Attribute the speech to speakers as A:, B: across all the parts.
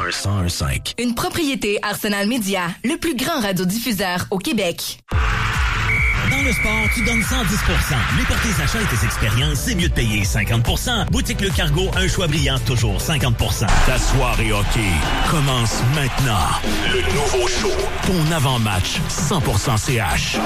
A: 101.5.
B: Une propriété Arsenal Média, le plus grand radiodiffuseur au Québec.
A: Dans le sport, tu donnes 110%. Mais pour tes achats et tes expériences, c'est mieux de payer 50%. Boutique Le Cargo, un choix brillant, toujours 50%. Ta soirée hockey commence maintenant. Le nouveau show, ton avant-match 100% CH.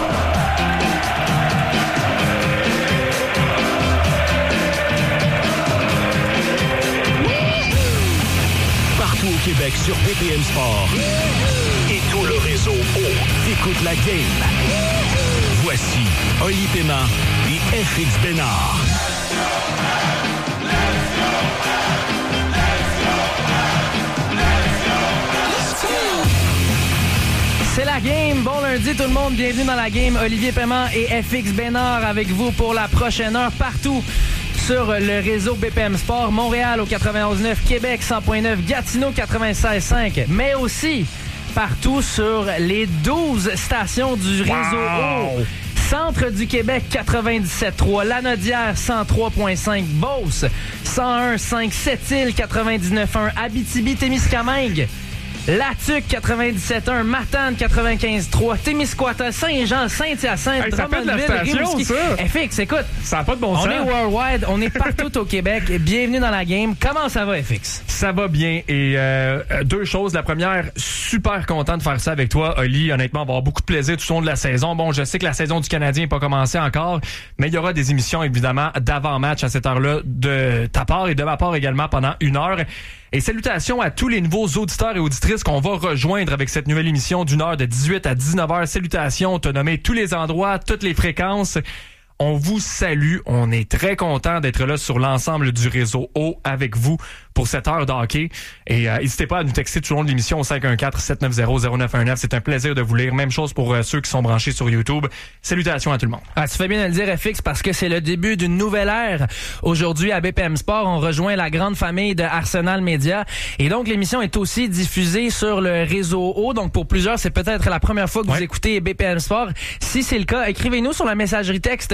A: Partout au Québec sur BPM Sport et tout le réseau écoute la game. Voici Oli Paiement et FX Bénard.
C: C'est la game. Bon lundi tout le monde. Bienvenue dans la game. Olivier Paiement et FX Bénard avec vous pour la prochaine heure partout sur le réseau BPM Sport. Montréal au 91.9, Québec 100.9, Gatineau 96.5, mais aussi partout sur les 12 stations du réseau O. Centre du Québec 97.3, Lanaudière 103.5, Beauce 101.5, Sept-Îles 99.1, Abitibi-Témiscamingue, Latuc 97.1, Matane 95.3, Témiscouata, Saint-Jean, Saint-Hyacinthe,
D: hey, ça fait de la station,
C: Rimouski.
D: ça!
C: FX, écoute,
D: ça n'a pas de bon sens.
C: On est worldwide, on est partout au Québec. Bienvenue dans la game. Comment ça va, FX?
D: Ça va bien. Et deux choses. La première, super content de faire ça avec toi, Oli. Honnêtement, on va avoir beaucoup de plaisir tout au long de la saison. Bon, je sais que la saison du Canadien n'est pas commencée encore, mais il y aura des émissions, évidemment, d'avant-match à cette heure-là de ta part et de ma part également pendant 1 heure. Et salutations à tous les nouveaux auditeurs et auditrices qu'on va rejoindre avec cette nouvelle émission d'1 heure de 18 à 19 heures. Salutations, on t'a nommé tous les endroits, toutes les fréquences. On vous salue. On est très content d'être là sur l'ensemble du réseau O avec vous pour cette heure de hockey. Et n'hésitez pas à nous texter tout au long de l'émission au 514-790-0919. C'est un plaisir de vous lire. Même chose pour ceux qui sont branchés sur YouTube. Salutations à tout le monde.
C: Ah, tu fais bien de le dire, FX, parce que c'est le début d'une nouvelle ère. Aujourd'hui, à BPM Sport, on rejoint la grande famille de Arsenal Média. Et donc, l'émission est aussi diffusée sur le réseau O. Donc, pour plusieurs, c'est peut-être la première fois que vous écoutez BPM Sport. Si c'est le cas, écrivez-nous sur la messagerie texte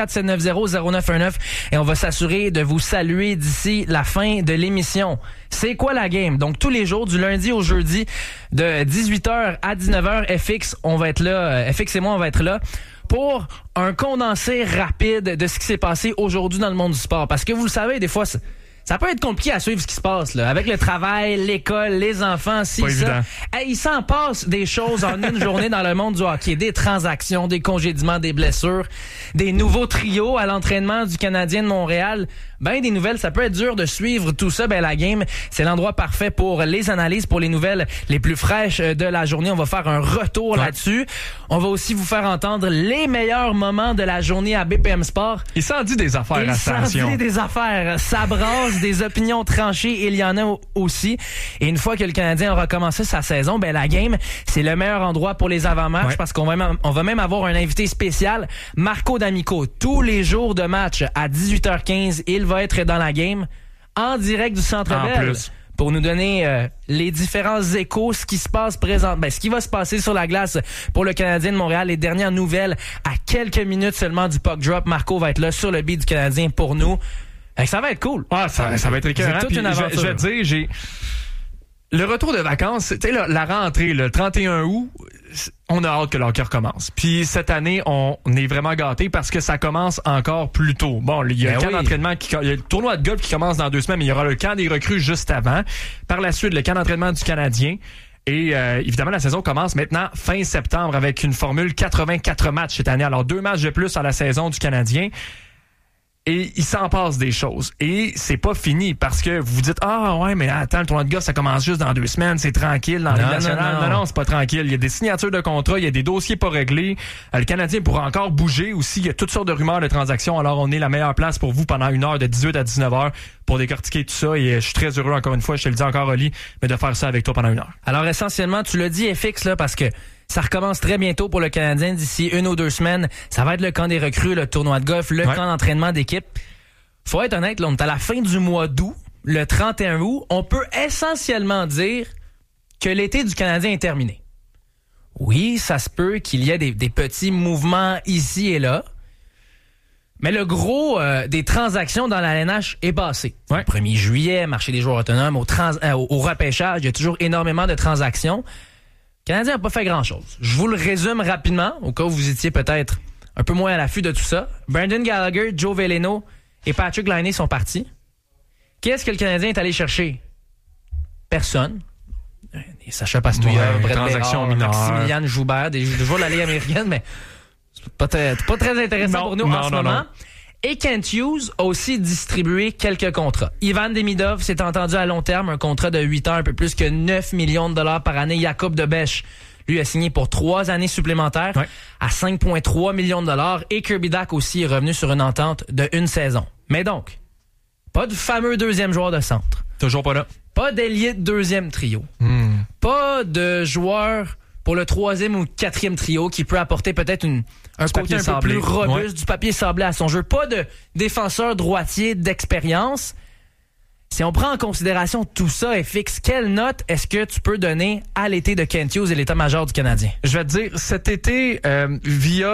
C: 514-790-0919 et on va s'assurer de vous saluer d'ici la fin de l'émission. C'est quoi la game? Donc, tous les jours, du lundi au jeudi, de 18h à 19h, FX, on va être là. FX et moi, on va être là pour un condensé rapide de ce qui s'est passé aujourd'hui dans le monde du sport. Parce que vous le savez, des fois, ça peut être compliqué à suivre ce qui se passe, là. Avec le travail, l'école, les enfants, ça. Hey, il s'en passe des choses en une journée dans le monde du hockey. Des transactions, des congédiements, des blessures, des nouveaux trios à l'entraînement du Canadien de Montréal. Ben, des nouvelles, ça peut être dur de suivre tout ça. Ben, la game, c'est l'endroit parfait pour les analyses, pour les nouvelles les plus fraîches de la journée. On va faire un retour là-dessus. On va aussi vous faire entendre les meilleurs moments de la journée à BPM Sport.
D: Il s'en dit des affaires à station.
C: Il s'en dit des affaires. Ça brasse, des opinions tranchées, il y en a aussi. Et une fois que le Canadien aura commencé sa saison, ben, la game, c'est le meilleur endroit pour les avant-matchs parce qu'on va même avoir un invité spécial, Marco D'Amico. Tous les jours de match à 18h15, il va être dans la game en direct du Centre Bell pour nous donner les différents échos, ce qui se passe présentement, ce qui va se passer sur la glace pour le Canadien de Montréal. Les dernières nouvelles à quelques minutes seulement du puck drop. Marco va être là sur le beat du Canadien pour nous. Ça va être cool.
D: Ah, ça va être écœurant.
C: C'est toute une aventure.
D: Je vais te dire, le retour de vacances, tu sais, la rentrée, le 31 août, on a hâte que le hockey recommence. Puis cette année, on est vraiment gâtés parce que ça commence encore plus tôt. Bon, il y a le camp d'entraînement, il y a le tournoi de golf qui commence dans 2 semaines, mais il y aura le camp des recrues juste avant. Par la suite, le camp d'entraînement du Canadien. Et évidemment, la saison commence maintenant fin septembre avec une formule 84 matchs cette année. Alors 2 matchs de plus à la saison du Canadien. Et il s'en passe des choses. Et c'est pas fini parce que vous vous dites « Ah ouais, mais attends, le tournoi de golf, ça commence juste dans 2 semaines, c'est tranquille dans les nationales. » Non, c'est pas tranquille. Il y a des signatures de contrats, il y a des dossiers pas réglés. Le Canadien pourra encore bouger aussi. Il y a toutes sortes de rumeurs de transactions. Alors, on est la meilleure place pour vous pendant 1 heure de 18 à 19 heures pour décortiquer tout ça. Et je suis très heureux, encore une fois, je te le dis encore, Oli, mais de faire ça avec toi pendant 1 heure.
C: Alors, essentiellement, tu l'as dit, FX, là, parce que ça recommence très bientôt pour le Canadien d'ici 1 ou 2 semaines. Ça va être le camp des recrues, le tournoi de golf, le camp d'entraînement d'équipe. Faut être honnête, là, on est à la fin du mois d'août, le 31 août. On peut essentiellement dire que l'été du Canadien est terminé. Oui, ça se peut qu'il y ait des petits mouvements ici et là. Mais le gros des transactions dans la LNH est passé.
D: Ouais.
C: Le 1er juillet, marché des joueurs autonomes, au repêchage, il y a toujours énormément de transactions. Le Canadien n'a pas fait grand-chose. Je vous le résume rapidement, au cas où vous étiez peut-être un peu moins à l'affût de tout ça. Brendan Gallagher, Joe Veleno et Patrick Laine sont partis. Qu'est-ce que le Canadien est allé chercher? Personne. Des Sacha Pastouilleur, Brett
D: transactions
C: Béard,
D: mineures.
C: Maximilian Joubert, des joueurs de la Ligue américaine, mais c'est pas très intéressant pour nous en ce moment. Et Kent Hughes a aussi distribué quelques contrats. Ivan Demidov s'est entendu à long terme, un contrat de 8 ans, un peu plus que 9 millions de dollars par année. Jakub Dobeš, lui, a signé pour 3 années supplémentaires à 5,3 millions de dollars. Et Kirby Dach aussi est revenu sur une entente de 1 saison. Mais donc, pas de fameux deuxième joueur de centre.
D: Toujours pas là.
C: Pas d'ailier de deuxième trio. Pas de joueur pour le 3e ou 4e trio qui peut apporter peut-être un côté un peu plus robuste, du papier sablé à son jeu. Pas de défenseur droitier d'expérience. Si on prend en considération tout ça, FX, quelle note est-ce que tu peux donner à l'été de Kent Hughes et l'état-major du Canadien?
D: Je vais te dire, cet été, via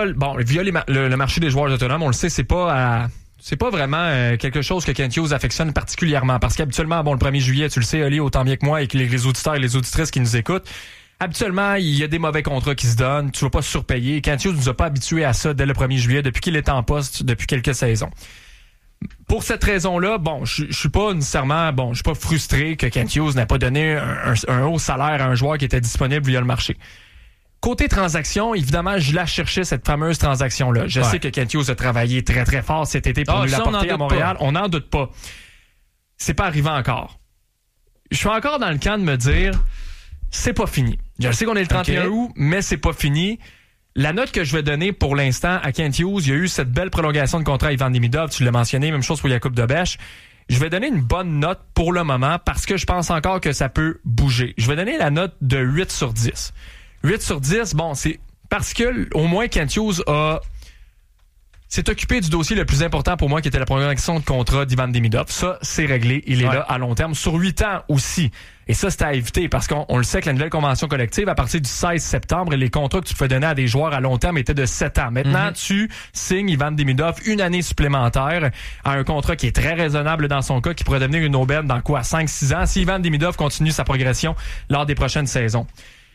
D: le marché des joueurs autonomes, on le sait, c'est pas vraiment quelque chose que Kent Hughes affectionne particulièrement. Parce qu'habituellement, le 1er juillet, tu le sais, Oli, autant bien que moi, et que les auditeurs et les auditrices qui nous écoutent, habituellement, il y a des mauvais contrats qui se donnent. Tu vas pas surpayer. Kent Hughes nous a pas habitués à ça dès le 1er juillet, depuis qu'il est en poste, depuis quelques saisons. Pour cette raison-là, je suis pas nécessairement, je suis pas frustré que Kent Hughes n'ait pas donné un haut salaire à un joueur qui était disponible via le marché. Côté transaction, évidemment, je la cherchais, cette fameuse transaction-là. Je sais que Kent Hughes a travaillé très, très fort cet été pour nous l'apporter à Montréal. On n'en doute pas. C'est pas arrivé encore. Je suis encore dans le camp de me dire, c'est pas fini. Je sais qu'on est le 31 août, mais c'est pas fini. La note que je vais donner pour l'instant à Kent Hughes, il y a eu cette belle prolongation de contrat à Ivan Demidov, tu l'as mentionné, même chose pour Jakub Dobeš. Je vais donner une bonne note pour le moment parce que je pense encore que ça peut bouger. Je vais donner la note de 8 sur 10. 8 sur 10, c'est parce que au moins Kent Hughes s'est occupé du dossier le plus important pour moi qui était la prolongation de contrat d'Ivan Demidov. Ça, c'est réglé. Il est là à long terme, sur 8 ans aussi. Et ça, c'était à éviter parce qu'on le sait que la nouvelle convention collective, à partir du 16 septembre, les contrats que tu pouvais donner à des joueurs à long terme étaient de 7 ans. Maintenant, tu signes Ivan Demidov une année supplémentaire à un contrat qui est très raisonnable dans son cas, qui pourrait devenir une aubaine dans 5-6 ans si Ivan Demidov continue sa progression lors des prochaines saisons.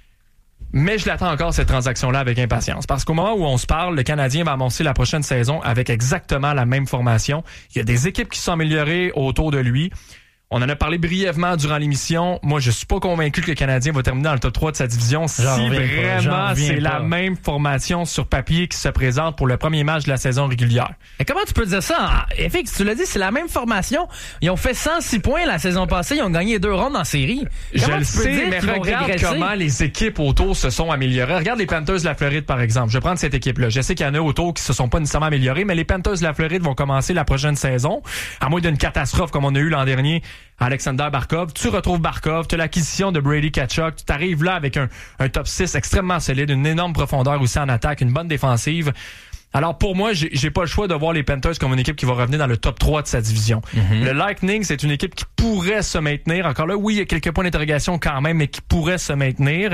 D: Mais je l'attends encore, cette transaction-là, avec impatience. Parce qu'au moment où on se parle, le Canadien va annoncer la prochaine saison avec exactement la même formation. Il y a des équipes qui sont améliorées autour de lui. On en a parlé brièvement durant l'émission. Moi, je suis pas convaincu que le Canadien va terminer dans le top 3 de sa division si vraiment c'est la même formation sur papier qui se présente pour le premier match de la saison régulière.
C: Et comment tu peux dire ça? FX, tu l'as dit, c'est la même formation. Ils ont fait 106 points la saison passée. Ils ont gagné 2 rondes en série.
D: Je le sais, mais regarde comment les équipes autour se sont améliorées. Regarde les Panthers de la Floride, par exemple. Je vais prendre cette équipe-là. Je sais qu'il y en a autour qui se sont pas nécessairement améliorés, mais les Panthers de la Floride vont commencer la prochaine saison. À moins d'une catastrophe comme on a eu l'an dernier, Alexander Barkov. Tu retrouves Barkov, tu as l'acquisition de Brady Tkachuk, tu t'arrives là avec un top 6 extrêmement solide, une énorme profondeur aussi en attaque, une bonne défensive. Alors pour moi, j'ai pas le choix de voir les Panthers comme une équipe qui va revenir dans le top 3 de sa division. Le Lightning, c'est une équipe qui pourrait se maintenir. Encore là, oui, il y a quelques points d'interrogation quand même, mais qui pourrait se maintenir.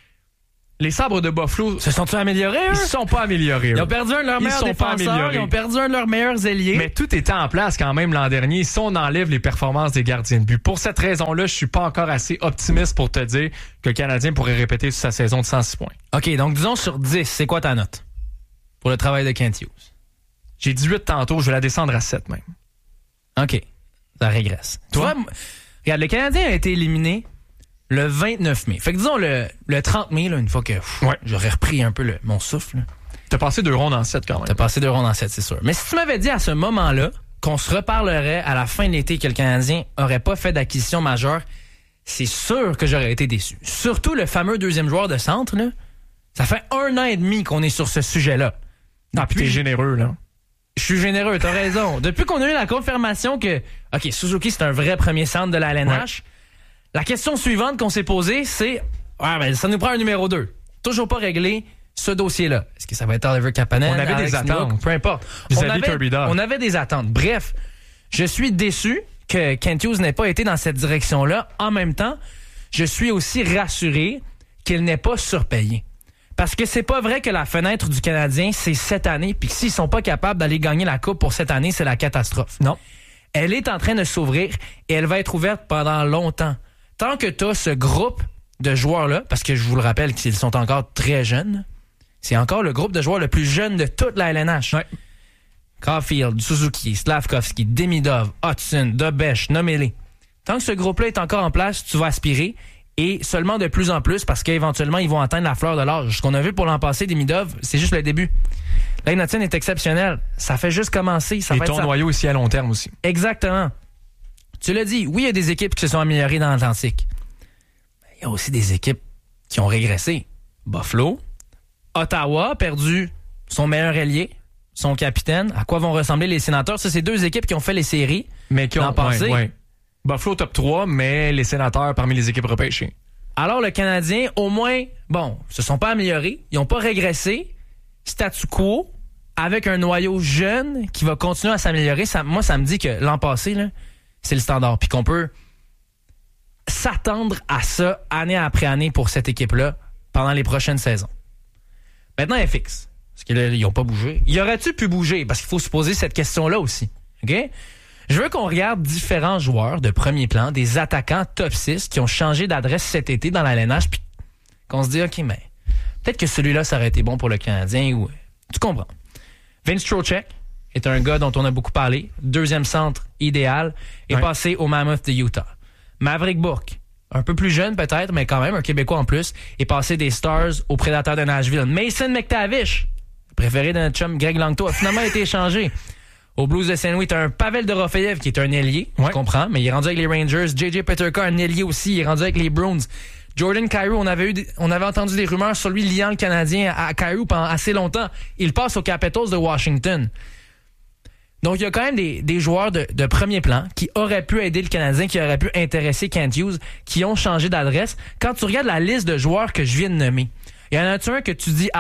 D: Les Sabres de Buffalo
C: se sont-ils améliorés, eux?
D: Ils se sont pas améliorés.
C: Ils ont perdu un de leurs meilleurs défenseurs, ils ont perdu un de leurs meilleurs ailiers.
D: Mais tout était en place quand même l'an dernier si on enlève les performances des gardiens de but. Pour cette raison-là, je suis pas encore assez optimiste pour te dire que le Canadien pourrait répéter sur sa saison de 106 points.
C: OK, donc disons sur 10, c'est quoi ta note pour le travail de Kent Hughes?
D: J'ai 18 tantôt, je vais la descendre à 7 même.
C: OK, ça régresse. Toi? Regarde, le Canadien a été éliminé le 29 mai. Fait que disons le 30 mai, là, une fois que j'aurais repris un peu mon souffle.
D: T'as passé 2 rondes en 7 quand même.
C: T'as passé 2 rondes en 7, c'est sûr. Mais si tu m'avais dit à ce moment-là qu'on se reparlerait à la fin de l'été que le Canadien aurait pas fait d'acquisition majeure, c'est sûr que j'aurais été déçu. Surtout le fameux deuxième joueur de centre, là. Ça fait 1 an et demi qu'on est sur ce sujet-là.
D: Ah, puis t'es généreux, là.
C: Je suis généreux, t'as raison. Depuis qu'on a eu la confirmation que, OK, Suzuki, c'est un vrai premier centre de la LNH, la question suivante qu'on s'est posée, c'est ça nous prend un numéro 2. Toujours pas réglé ce dossier-là. Est-ce que ça va être Oliver Kapanen?
D: On avait
C: Alex
D: des attentes.
C: Nook, peu importe. On avait des attentes. Bref, je suis déçu que Kent Hughes n'ait pas été dans cette direction-là. En même temps, je suis aussi rassuré qu'il n'ait pas surpayé. Parce que c'est pas vrai que la fenêtre du Canadien, c'est cette année, puis que s'ils sont pas capables d'aller gagner la Coupe pour cette année, c'est la catastrophe.
D: Non.
C: Elle est en train de s'ouvrir et elle va être ouverte pendant longtemps. Tant que tu as ce groupe de joueurs-là, parce que je vous le rappelle qu'ils sont encore très jeunes, c'est encore le groupe de joueurs le plus jeune de toute la LNH.
D: Ouais.
C: Caulfield, Suzuki, Slavkovski, Demidov, Hudson, Dobesch, nommez-les. Tant que ce groupe-là est encore en place, tu vas aspirer, et seulement de plus en plus, parce qu'éventuellement, ils vont atteindre la fleur de l'âge. Ce qu'on a vu pour l'an passé, Demidov, c'est juste le début. L'Ignatian est exceptionnel. Ça fait juste commencer. Ça
D: et
C: va
D: ton noyau ici à long terme aussi.
C: Exactement. Tu l'as dit, oui, il y a des équipes qui se sont améliorées dans l'Atlantique. Mais il y a aussi des équipes qui ont régressé. Buffalo, Ottawa a perdu son meilleur ailier, son capitaine. À quoi vont ressembler les Sénateurs? Ça, c'est deux équipes qui ont fait les séries
D: mais qui ont
C: l'an passé.
D: Ouais. Buffalo top 3, mais les Sénateurs parmi les équipes repêchées.
C: Alors, le Canadien, au moins, se sont pas améliorés. Ils n'ont pas régressé. Statu quo, avec un noyau jeune qui va continuer à s'améliorer. Moi, ça me dit que l'an passé, là, c'est le standard. Puis qu'on peut s'attendre à ça année après année pour cette équipe-là pendant les prochaines saisons. Maintenant, elle est fixe. Parce qu'ils n'ont pas bougé. Y aurait-tu pu bouger? Parce qu'il faut se poser cette question-là aussi. OK? Je veux qu'on regarde différents joueurs de premier plan, des attaquants top 6 qui ont changé d'adresse cet été dans la LNH, puis qu'on se dit, OK, mais peut-être que celui-là, ça aurait été bon pour le Canadien. Ou tu comprends. Vince Trocheck est un gars dont on a beaucoup parlé. Deuxième centre idéal. Est passé au Mammoth de Utah. Maverick Bourque, un peu plus jeune peut-être, mais quand même un Québécois en plus, est passé des Stars aux Prédateurs de Nashville. Mason McTavish, préféré de notre chum Greg Langto, a finalement été échangé au Blues de Saint-Louis. T'as un Pavel Dorofeyev qui est un ailier, je comprends, mais il est rendu avec les Rangers. JJ Peterka, un ailier aussi, il est rendu avec les Bruins. Jordan Kyrou, on avait entendu des rumeurs sur lui liant le Canadien à Kyrou pendant assez longtemps. Il passe aux Capitals de Washington. Donc, il y a quand même des joueurs de premier plan qui auraient pu aider le Canadien, qui auraient pu intéresser Kent Hughes, qui ont changé d'adresse. Quand tu regardes la liste de joueurs que je viens de nommer, il y en a un que tu dis,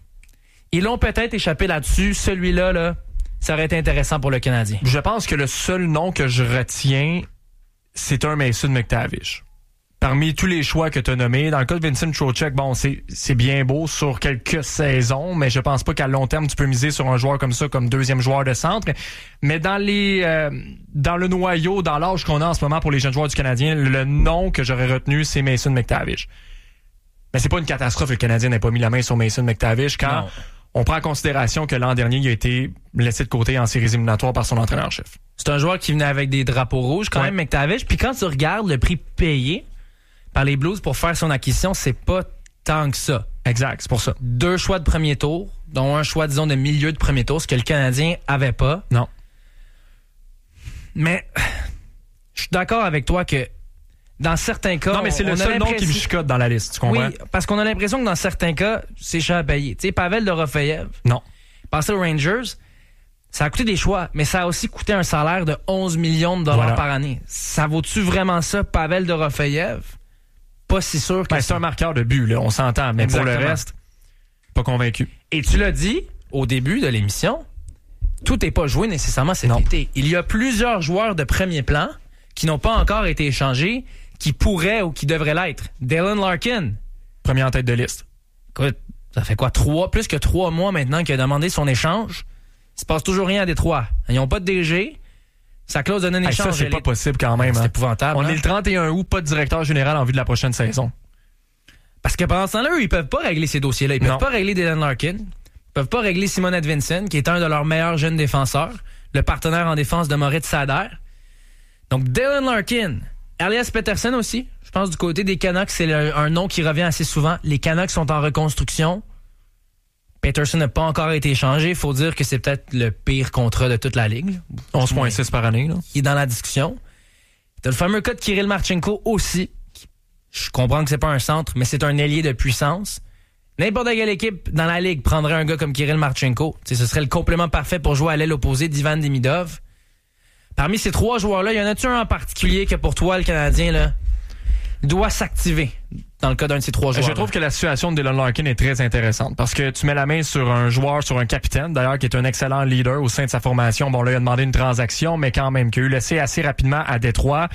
C: ils ont peut-être échappé là-dessus. Celui-là, là, ça aurait été intéressant pour le Canadien.
D: Je pense que le seul nom que je retiens, c'est un Mason McTavish. Parmi tous les choix que tu as nommés, dans le cas de Vincent Trocheck, c'est bien beau sur quelques saisons, mais je pense pas qu'à long terme, tu peux miser sur un joueur comme ça, comme deuxième joueur de centre. Mais dans le noyau, dans l'âge qu'on a en ce moment pour les jeunes joueurs du Canadien, le nom que j'aurais retenu, c'est Mason McTavish. Mais c'est pas une catastrophe, le Canadien n'a pas mis la main sur Mason McTavish quand on prend en considération que l'an dernier, il a été laissé de côté en séries éliminatoires par son entraîneur-chef.
C: C'est un joueur qui venait avec des drapeaux rouges quand même, McTavish. Puis quand tu regardes le prix payé par les Blues pour faire son acquisition, c'est pas tant que ça.
D: Exact, c'est pour ça. 2
C: choix de premier tour, dont un choix, disons, de milieu de premier tour, ce que le Canadien avait pas.
D: Non.
C: Mais je suis d'accord avec toi que dans certains cas...
D: Non, mais c'est le seul nom qui me chicote dans la liste, tu comprends?
C: Oui, parce qu'on a l'impression que dans certains cas, c'est cher à payer. Tu sais, Pavel Dorofeyev, passé aux Rangers, ça a coûté des choix, mais ça a aussi coûté un salaire de 11 millions de dollars par année. Ça vaut-tu vraiment ça, Pavel Dorofeyev? Pas si sûr que
D: c'est un marqueur de but, là, on s'entend, mais pour le reste, pas convaincu.
C: Et tu l'as dit au début de l'émission, tout n'est pas joué nécessairement cet été. Il y a plusieurs joueurs de premier plan qui n'ont pas encore été échangés, qui pourraient ou qui devraient l'être. Dylan Larkin,
D: premier en tête de liste.
C: Écoute, ça fait quoi, plus que 3 mois maintenant qu'il a demandé son échange. Il se passe toujours rien à Détroit. Ils n'ont pas de DG. Sa clause de non-échange...
D: Ça, c'est pas possible quand même.
C: C'est épouvantable.
D: On est le 31 août, pas de directeur général en vue de la prochaine saison.
C: Parce que pendant ce temps-là, eux, ils peuvent pas régler ces dossiers-là. Ils peuvent pas régler Dylan Larkin. Ils peuvent pas régler Simon Edvinsson, qui est un de leurs meilleurs jeunes défenseurs, le partenaire en défense de Moritz Seider. Donc, Dylan Larkin, Elias Pettersson aussi. Je pense du côté des Canucks, c'est un nom qui revient assez souvent. Les Canucks sont en reconstruction. Pettersson n'a pas encore été échangé. Il faut dire que c'est peut-être le pire contrat de toute la Ligue.
D: 11,6 par année. Là.
C: Il est dans la discussion. T'as le fameux cas de Kirill Marchenko aussi. Je comprends que c'est pas un centre, mais c'est un ailier de puissance. N'importe quelle équipe dans la Ligue prendrait un gars comme Kirill Marchenko. Ce serait le complément parfait pour jouer à l'aile opposée d'Ivan Demidov. Parmi ces 3 joueurs-là, y en a-tu un en particulier que pour toi, le Canadien, là, doit s'activer dans le cas d'un de ces 3 joueurs?
D: Je trouve que la situation de Dylan Larkin est très intéressante parce que tu mets la main sur un joueur, sur un capitaine, d'ailleurs, qui est un excellent leader au sein de sa formation. Bon, là, il a demandé une transaction, mais quand même, qu'il a eu laissé assez rapidement à Détroit.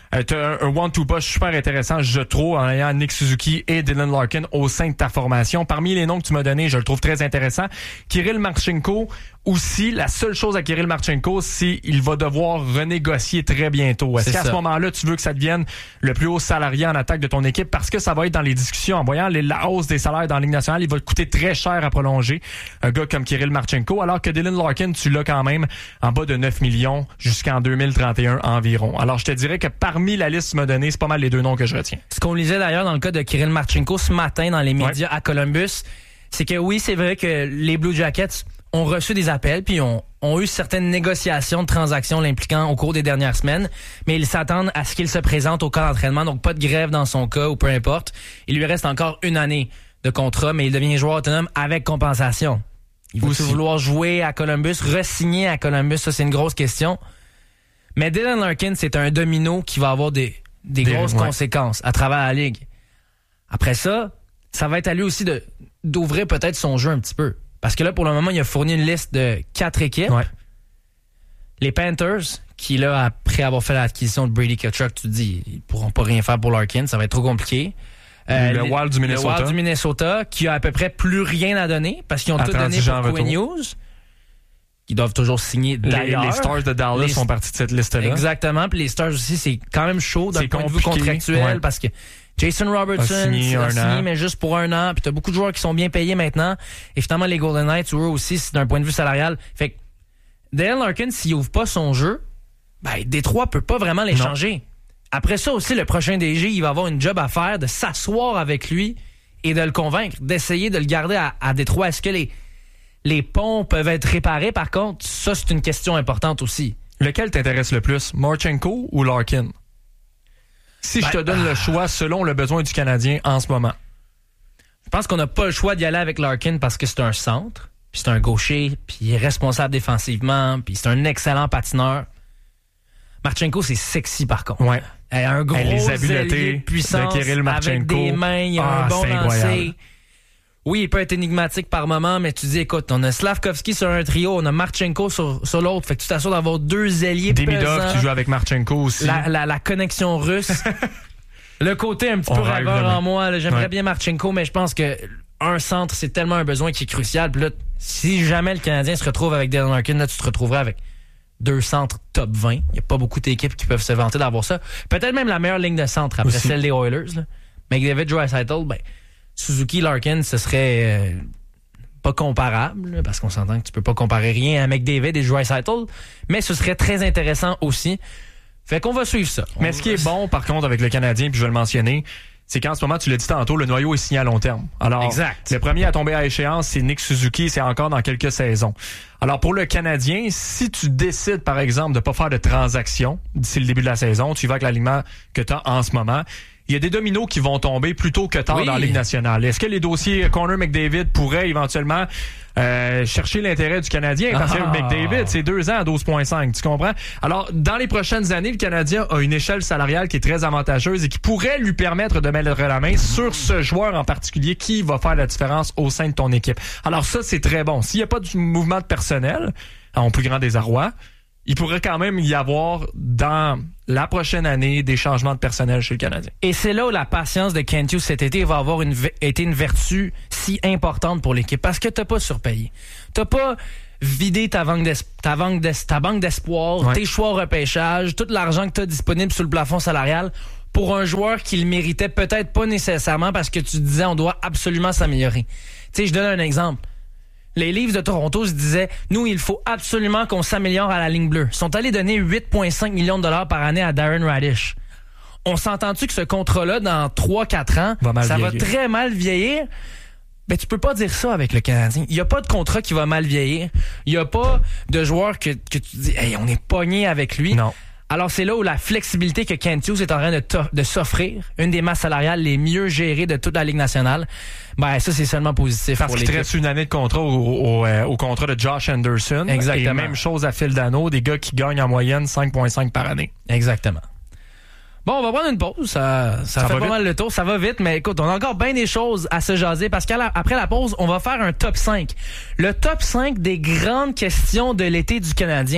D: T'as un one-two punch super intéressant, je trouve, en ayant Nick Suzuki et Dylan Larkin au sein de ta formation. Parmi les noms que tu m'as donnés, je le trouve très intéressant. Kirill Marchenko aussi. La seule chose à Kirill Marchenko, c'est qu'il va devoir renégocier très bientôt. Est-ce qu'à ce moment-là, tu veux que ça devienne le plus haut salarié en attaque de ton équipe? Parce que ça va être dans les discussions. En voyant la hausse des salaires dans la Ligue nationale, il va te coûter très cher à prolonger un gars comme Kirill Marchenko, alors que Dylan Larkin, tu l'as quand même en bas de 9 millions jusqu'en 2031 environ. Alors, je te dirais que parmi la liste que tu m'as donnée, c'est pas mal les deux noms que je retiens.
C: Ce qu'on lisait d'ailleurs dans le cas de Kirill Marchenko ce matin dans les médias à Columbus, c'est que oui, c'est vrai que les Blue Jackets ont reçu des appels puis ont eu certaines négociations de transactions l'impliquant au cours des dernières semaines, mais ils s'attendent à ce qu'il se présente au camp d'entraînement, donc pas de grève dans son cas ou peu importe. Il lui reste encore 1 année de contrat, mais il devient joueur autonome avec compensation. Il va vouloir jouer à Columbus, re-signer à Columbus, ça c'est une grosse question. Mais Dylan Larkin, c'est un domino qui va avoir des grosses conséquences à travers la Ligue. Après ça va être à lui aussi d'ouvrir peut-être son jeu un petit peu. Parce que là, pour le moment, il a fourni une liste de 4 équipes. Ouais. Les Panthers, qui là, après avoir fait l'acquisition de Brady Tkachuk, tu te dis, ils pourront pas rien faire pour Larkin, ça va être trop compliqué.
D: Le Wild du Minnesota.
C: Le Wild du Minnesota, qui a à peu près plus rien à donner, parce qu'ils ont tout donné pour Quinn Hughes. Ils doivent toujours signer d'ailleurs.
D: Les Stars de Dallas font partie de cette liste-là.
C: Exactement. Puis les Stars aussi, c'est quand même chaud d'un point de vue contractuel, parce que Jason Robertson a signé mais juste pour 1 an. Puis t'as beaucoup de joueurs qui sont bien payés maintenant. Et finalement, les Golden Knights, eux aussi, c'est d'un point de vue salarial. Fait que Dylan Larkin, s'il ouvre pas son jeu, Détroit peut pas vraiment l'échanger. Après ça aussi, le prochain DG, il va avoir une job à faire de s'asseoir avec lui et de le convaincre, d'essayer de le garder à Détroit. Est-ce que les ponts peuvent être réparés? Par contre, ça, c'est une question importante aussi.
D: Lequel t'intéresse le plus, Marchenko ou Larkin? Si je te donne le choix selon le besoin du Canadien en ce moment.
C: Je pense qu'on n'a pas le choix d'y aller avec Larkin parce que c'est un centre, puis c'est un gaucher, puis il est responsable défensivement, puis c'est un excellent patineur. Marchenko, c'est sexy par contre.
D: Ouais.
C: Un gros
D: les habiletés
C: de puissance
D: de Kirill Marchenko.
C: Avec des mains, il a un bon lancer. Oui, il peut être énigmatique par moment, mais tu dis, écoute, on a Slavkovski sur un trio, on a Marchenko sur l'autre, fait que tu t'assures d'avoir 2 ailiers
D: Demidov qui joue avec Marchenko aussi.
C: La connexion russe. Le côté un petit peu rêveur en moi, là, j'aimerais bien Marchenko, mais je pense que un centre, c'est tellement un besoin qui est crucial. Puis là, si jamais le Canadien se retrouve avec Dylan Larkin, là, tu te retrouverais avec 2 centres top 20. Il n'y a pas beaucoup d'équipes qui peuvent se vanter d'avoir ça. Peut-être même la meilleure ligne de centre après celle des Oilers. Là. McDavid, Draisaitl, Suzuki, Larkin, ce serait pas comparable, là, parce qu'on s'entend que tu peux pas comparer rien à McDavid et Draisaitl, mais ce serait très intéressant aussi. Fait qu'on va suivre ça.
D: Mais ce qui est bon, par contre, avec le Canadien, puis je vais le mentionner, c'est qu'en ce moment, tu l'as dit tantôt, le noyau est signé à long terme. Alors, exact. Le premier à tomber à échéance, c'est Nick Suzuki, c'est encore dans quelques saisons. Alors, pour le Canadien, si tu décides, par exemple, de pas faire de transaction d'ici le début de la saison, tu vas avec l'alignement que tu as en ce moment, il y a des dominos qui vont tomber plus tôt que tard dans la Ligue nationale. Est-ce que les dossiers Connor McDavid pourraient éventuellement chercher l'intérêt du Canadien? Parce que McDavid, c'est 2 ans à 12,5, tu comprends? Alors, dans les prochaines années, le Canadien a une échelle salariale qui est très avantageuse et qui pourrait lui permettre de mettre la main sur ce joueur en particulier qui va faire la différence au sein de ton équipe. Alors ça, c'est très bon. S'il n'y a pas de mouvement de personnel, à mon plus grand désarroi, il pourrait quand même y avoir dans la prochaine année des changements de personnel chez le Canadien.
C: Et c'est là où la patience de Kent Hughes cet été va avoir été une vertu si importante pour l'équipe. Parce que t'as pas surpayé. T'as pas vidé ta banque d'espoir, tes choix au repêchage, tout l'argent que t'as disponible sous le plafond salarial pour un joueur qui le méritait peut-être pas nécessairement parce que tu disais on doit absolument s'améliorer. Tu sais, je donne un exemple. Les Leafs de Toronto se disaient, nous, il faut absolument qu'on s'améliore à la ligne bleue. Ils sont allés donner 8,5 millions de dollars par année à Darren Radish. On s'entend-tu que ce contrat-là, dans 3-4 ans, va très mal vieillir? Ben, tu peux pas dire ça avec le Canadien. Il y a pas de contrat qui va mal vieillir. Il y a pas de joueur que tu dis, hey, on est pogné avec lui.
D: Non.
C: Alors, c'est là où la flexibilité que Kent Hughes est en train de s'offrir, une des masses salariales les mieux gérées de toute la Ligue nationale, ça, c'est seulement positif.
D: Parce qu'il te reste une année de contrat au contrat de Josh Anderson.
C: Exactement.
D: Et même chose à Phil Danault, des gars qui gagnent en moyenne 5,5 par année.
C: Exactement. Bon, on va prendre une pause. Ça fait pas mal le tour. Ça va vite, mais écoute, on a encore bien des choses à se jaser parce qu'après la pause, on va faire un top 5. Le top 5 des grandes questions de l'été du Canadien.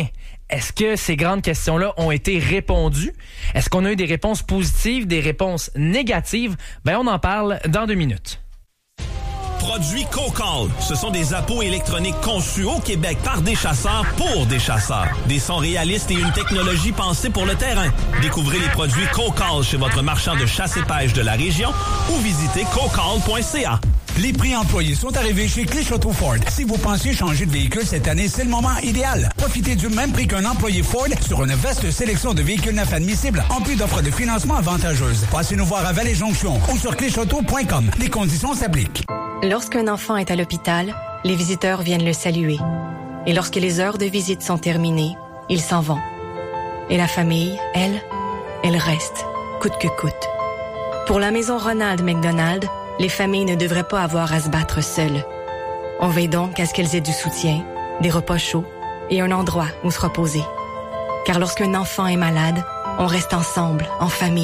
C: est-ce que ces grandes questions-là ont été répondues? Est-ce qu'on a eu des réponses positives, des réponses négatives? Ben, on en parle dans 2 minutes.
A: Produits Cocall. Ce sont des appos électroniques conçus au Québec par des chasseurs pour des chasseurs. Des sons réalistes et une technologie pensée pour le terrain. Découvrez les produits Cocall chez votre marchand de chasse et pêche de la région ou visitez cocall.ca.
E: Les prix employés sont arrivés chez Clich Auto Ford. Si vous pensez changer de véhicule cette année, c'est le moment idéal. Profitez du même prix qu'un employé Ford sur une vaste sélection de véhicules neufs admissibles, en plus d'offres de financement avantageuses. Passez nous voir à Vallée-Jonction ou sur clichauto.com. Les conditions s'appliquent.
F: Lorsqu'un enfant est à l'hôpital, les visiteurs viennent le saluer. Et lorsque les heures de visite sont terminées, ils s'en vont. Et la famille, elle reste, coûte que coûte. Pour la maison Ronald McDonald, les familles ne devraient pas avoir à se battre seules. On veille donc à ce qu'elles aient du soutien, des repas chauds et un endroit où se reposer. Car lorsqu'un enfant est malade, on reste ensemble, en famille.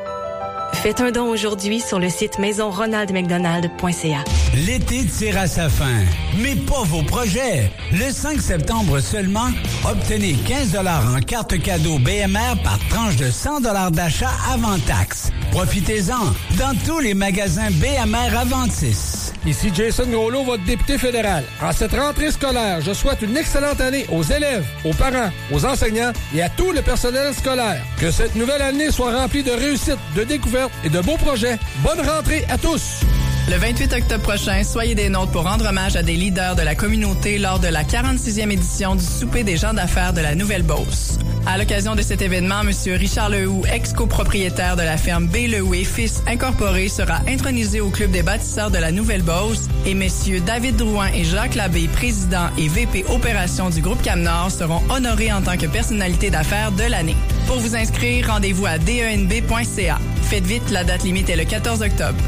F: Faites un don aujourd'hui sur le site maisonronaldmcdonald.ca.
E: L'été tire à sa fin, mais pas vos projets. Le 5 septembre seulement, obtenez 15 $ en carte cadeau BMR par tranche de 100 $ d'achat avant taxe. Profitez-en dans tous les magasins BMR Aventis.
G: Ici Jason Groslo, votre député fédéral. En cette rentrée scolaire, je souhaite une excellente année aux élèves, aux parents, aux enseignants et à tout le personnel scolaire. Que cette nouvelle année soit remplie de réussite, de découvertes et de beaux projets. Bonne rentrée à tous!
H: Le 28 octobre prochain, soyez des nôtres pour rendre hommage à des leaders de la communauté lors de la 46e édition du souper des gens d'affaires de la Nouvelle-Beauce. À l'occasion de cet événement, M. Richard Lehoux, ex-copropriétaire de la ferme B. Lehoux et Fils Incorporé, sera intronisé au Club des bâtisseurs de la Nouvelle-Beauce et M. David Drouin et Jacques Labbé, président et VP Opération du groupe Camnord, seront honorés en tant que personnalité d'affaires de l'année. Pour vous inscrire, rendez-vous à denb.ca. Faites vite, la date limite est le 14 octobre.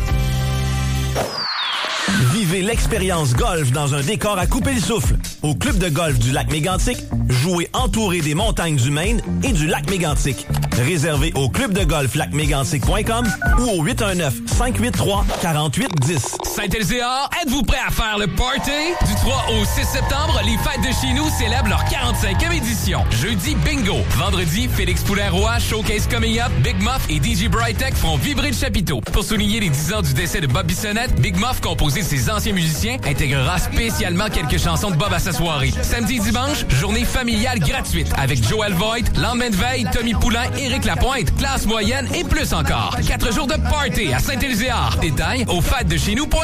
A: Vivez l'expérience golf dans un décor à couper le souffle. Au club de golf du lac Mégantic, jouez entouré des montagnes du Maine et du lac Mégantic. Réservé au clubdegolflacmégantic.com ou au 819-583-4810.
I: Saint-Elzéar, êtes-vous prêt à faire le party? Du 3 au 6 septembre, les fêtes de chez nous célèbrent leur 45e édition. Jeudi, bingo. Vendredi, Félix Poulain-Roy, Showcase Coming Up, Big Muff et DJ Brightech feront vibrer le chapiteau. Pour souligner les 10 ans du décès de Bob Bissonnette, Big Muff, composé de ses anciens musiciens, intégrera spécialement quelques chansons de Bob à sa soirée. Samedi et dimanche, journée familiale gratuite avec Joël Voigt, lendemain de veille, Tommy Poulain, Éric Lapointe, classe moyenne et plus encore. 4 jours de party à Saint-Elzéar. Détails au fêtesdechez-nous.com.